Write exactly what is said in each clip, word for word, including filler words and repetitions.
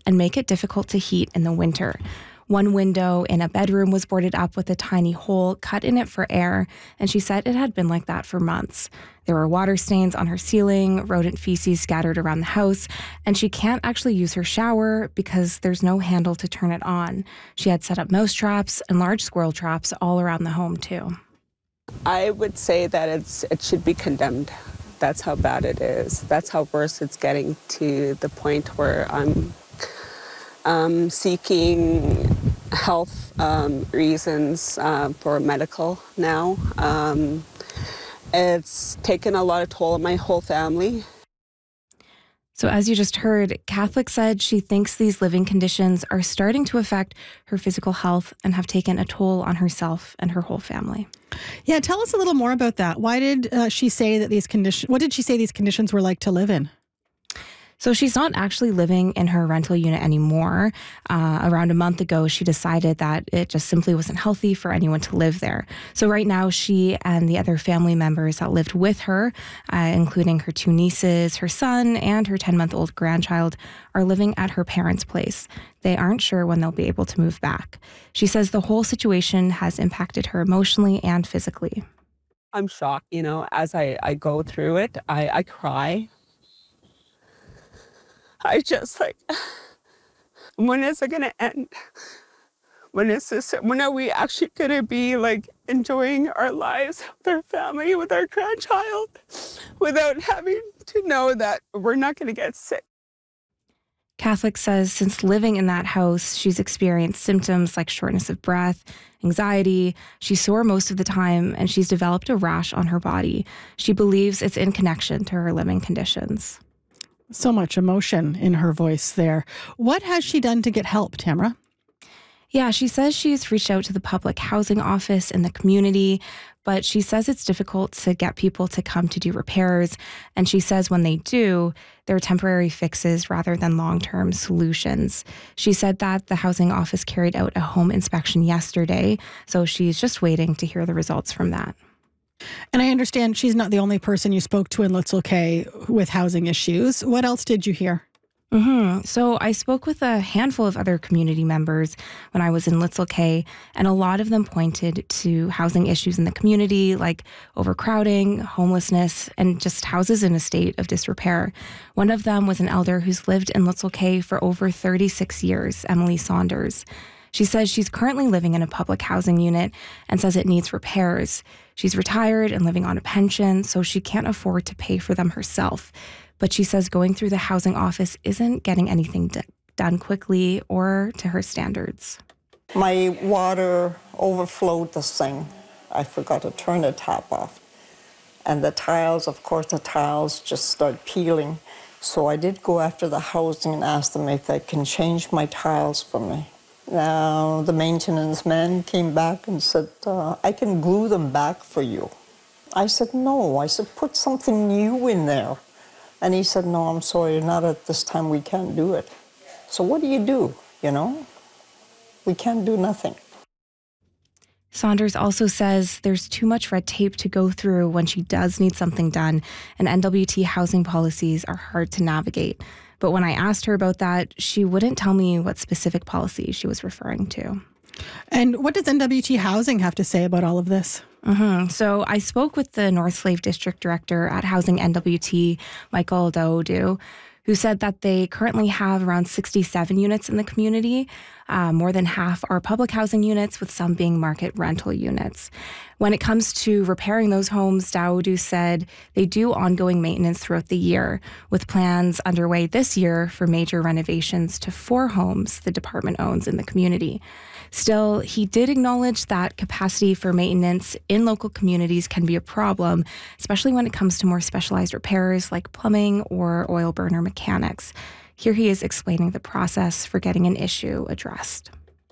and make it difficult to heat in the winter. One window in a bedroom was boarded up with a tiny hole cut in it for air, and she said it had been like that for months. There were water stains on her ceiling, rodent feces scattered around the house, and she can't actually use her shower because there's no handle to turn it on. She had set up mouse traps and large squirrel traps all around the home, too. I would say that it's it should be condemned. That's how bad it is. That's how worse it's getting, to the point where I'm um, seeking health um, reasons uh, for medical now. Um, it's taken a lot of toll on my whole family. So as you just heard, Catholic said she thinks these living conditions are starting to affect her physical health and have taken a toll on herself and her whole family. Yeah, tell us a little more about that. Why did uh, she say that these conditions, what did she say these conditions were like to live in? So she's not actually living in her rental unit anymore. Uh, around a month ago, she decided that it just simply wasn't healthy for anyone to live there. So right now, she and the other family members that lived with her, uh, including her two nieces, her son, and her ten-month-old grandchild, are living at her parents' place. They aren't sure when they'll be able to move back. She says the whole situation has impacted her emotionally and physically. I'm shocked, you know, as I, I go through it, I, I cry. I just like, when is it going to end? When is this, when are we actually going to be like enjoying our lives with our family, with our grandchild, without having to know that we're not going to get sick? Catholic says since living in that house, she's experienced symptoms like shortness of breath, anxiety. She's sore most of the time, and she's developed a rash on her body. She believes it's in connection to her living conditions. So much emotion in her voice there. What has she done to get help, Tamara? Yeah, she says she's reached out to the public housing office in the community, but she says it's difficult to get people to come to do repairs. And she says when they do, they're temporary fixes rather than long-term solutions. She said that the housing office carried out a home inspection yesterday, so she's just waiting to hear the results from that. And I understand she's not the only person you spoke to in Litzel Kay with housing issues. What else did you hear? Mm-hmm. So I spoke with a handful of other community members when I was in Litzel Kay, and a lot of them pointed to housing issues in the community like overcrowding, homelessness, and just houses in a state of disrepair. One of them was an elder who's lived in Litzel Kay for over thirty-six years, Emily Saunders. She says she's currently living in a public housing unit and says it needs repairs. She's retired and living on a pension, so she can't afford to pay for them herself. But she says going through the housing office isn't getting anything d- done quickly or to her standards. My water overflowed the sink. I forgot to turn the tap off. And the tiles, of course, the tiles just start peeling. So I did go after the housing and ask them if they can change my tiles for me. Now, the maintenance man came back and said, uh, I can glue them back for you. I said, no. I said, put something new in there. And he said, no, I'm sorry, not at this time, we can't do it. So what do you do, you know? We can't do nothing. Saunders also says there's too much red tape to go through when she does need something done, and N W T housing policies are hard to navigate. But when I asked her about that, she wouldn't tell me what specific policy she was referring to. And what does N W T Housing have to say about all of this? Mm-hmm. So I spoke with the North Slave District Director at Housing N W T, Michael Daoudou, who said that they currently have around sixty-seven units in the community. Uh, more than half are public housing units, with some being market rental units. When it comes to repairing those homes, Daoudou said they do ongoing maintenance throughout the year, with plans underway this year for major renovations to four homes the department owns in the community. Still, he did acknowledge that capacity for maintenance in local communities can be a problem, especially when it comes to more specialized repairs like plumbing or oil burner mechanics. Here he is explaining the process for getting an issue addressed.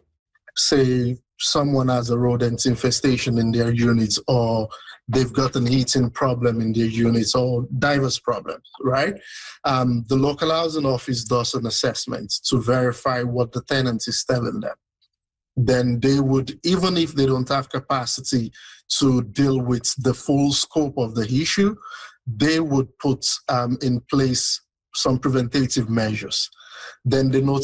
Say someone has a rodent infestation in their units, or they've got an heating problem in their units, or diverse problems, right? Um, the local housing office does an assessment to verify what the tenant is telling them. Then they would, even if they don't have capacity to deal with the full scope of the issue, they would put um, in place some preventative measures. Then they notify